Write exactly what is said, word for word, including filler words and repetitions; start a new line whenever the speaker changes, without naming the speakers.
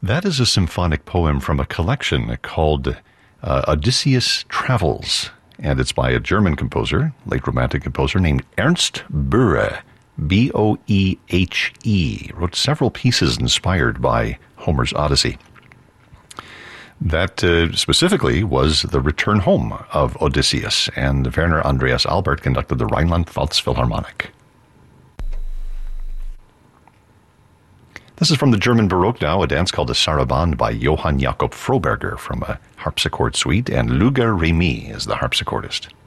That is a symphonic poem from a collection called uh, Odysseus Travels, and it's by a German composer, late Romantic composer, named Ernst Boehe, B O E H E. Wrote several pieces inspired by Homer's Odyssey. That uh, specifically was the return home of Odysseus, and Werner Andreas Albert conducted the Rhineland-Pfalz Philharmonic. This is from the German Baroque now, a dance called the Sarabande by Johann Jakob Froberger from a harpsichord suite, and Luger Remy is the harpsichordist.